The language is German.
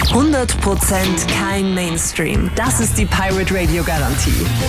100% kein Mainstream. Das ist die Pirate Radio Garantie.